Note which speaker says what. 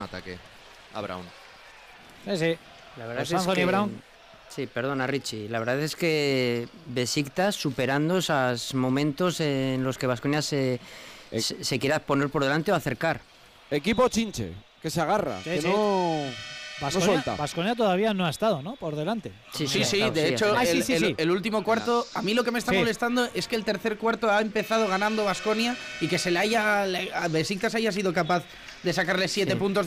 Speaker 1: ataque a Brown.
Speaker 2: Sí.
Speaker 3: La verdad
Speaker 2: Pues
Speaker 3: es
Speaker 2: Anthony
Speaker 3: que
Speaker 2: Brown.
Speaker 3: Sí, perdona Richie. La verdad es que Besiktas superando esos momentos en los que Baskonia se quiera poner por delante o acercar.
Speaker 4: Equipo chinche, que se agarra,
Speaker 2: Sí,
Speaker 4: que
Speaker 2: sí.
Speaker 4: no suelta.
Speaker 2: Baskonia todavía no ha estado, ¿no? Por delante.
Speaker 5: Sí,
Speaker 3: claro,
Speaker 5: de hecho,
Speaker 2: sí.
Speaker 5: el último cuarto, a mí lo que me está
Speaker 2: Sí.
Speaker 5: molestando es que el tercer cuarto ha empezado ganando Baskonia y que Besiktas haya sido capaz de sacarle 7 puntos